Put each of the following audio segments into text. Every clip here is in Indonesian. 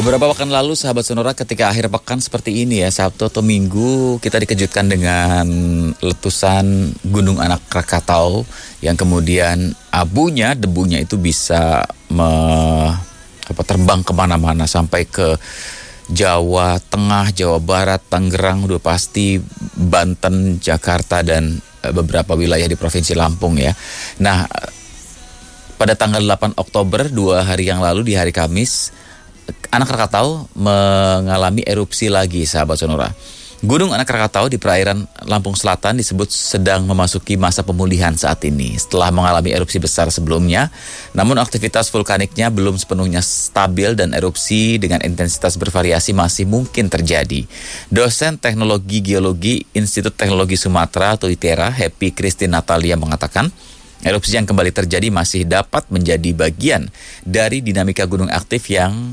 Beberapa pekan lalu, sahabat Sonora, ketika akhir pekan seperti ini ya, Sabtu atau Minggu, kita dikejutkan dengan letusan Gunung Anak Krakatau yang kemudian debunya itu bisa terbang kemana-mana sampai ke Jawa Tengah, Jawa Barat, Tangerang, udah pasti Banten, Jakarta, dan beberapa wilayah di Provinsi Lampung ya. Nah, pada tanggal 8 Oktober, 2 hari yang lalu di hari Kamis, Anak Krakatau mengalami erupsi lagi, sahabat Sonora. Gunung Anak Krakatau di perairan Lampung Selatan disebut sedang memasuki masa pemulihan saat ini setelah mengalami erupsi besar sebelumnya. Namun aktivitas vulkaniknya belum sepenuhnya stabil dan erupsi dengan intensitas bervariasi masih mungkin terjadi. Dosen Teknologi Geologi Institut Teknologi Sumatera atau ITERA, Happy Christine Natalia, mengatakan erupsi yang kembali terjadi masih dapat menjadi bagian dari dinamika gunung aktif yang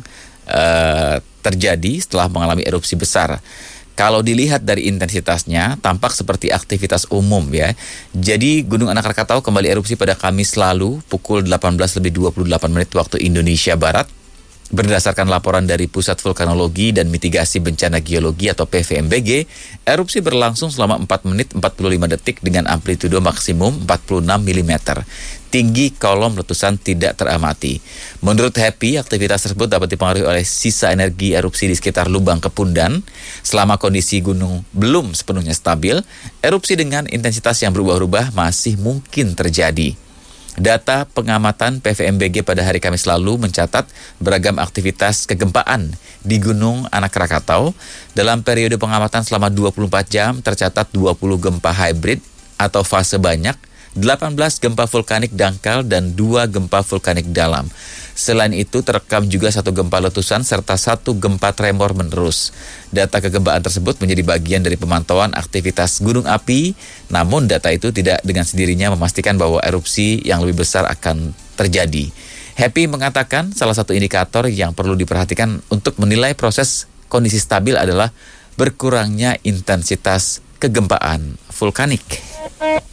terjadi setelah mengalami erupsi besar. Kalau dilihat dari intensitasnya, tampak seperti aktivitas umum ya. Jadi Gunung Anak Krakatau kembali erupsi pada Kamis lalu pukul 18:28 waktu Indonesia Barat. Berdasarkan laporan dari Pusat Vulkanologi dan Mitigasi Bencana Geologi atau PVMBG, erupsi berlangsung selama 4 menit 45 detik dengan amplitudo maksimum 46 mm. Tinggi kolom letusan tidak teramati. Menurut Happy, aktivitas tersebut dapat dipengaruhi oleh sisa energi erupsi di sekitar lubang Kepundan. Selama kondisi gunung belum sepenuhnya stabil, erupsi dengan intensitas yang berubah-ubah masih mungkin terjadi. Data pengamatan PVMBG pada hari Kamis lalu mencatat beragam aktivitas kegempaan di Gunung Anak Krakatau. Dalam periode pengamatan selama 24 jam tercatat 20 gempa hybrid atau fase banyak, 18 gempa vulkanik dangkal dan 2 gempa vulkanik dalam. Selain itu terekam juga 1 gempa letusan serta 1 gempa tremor menerus. Data kegempaan tersebut menjadi bagian dari pemantauan aktivitas gunung api, namun data itu tidak dengan sendirinya memastikan bahwa erupsi yang lebih besar akan terjadi. Happy mengatakan salah satu indikator yang perlu diperhatikan untuk menilai proses kondisi stabil adalah berkurangnya intensitas kegempaan vulkanik.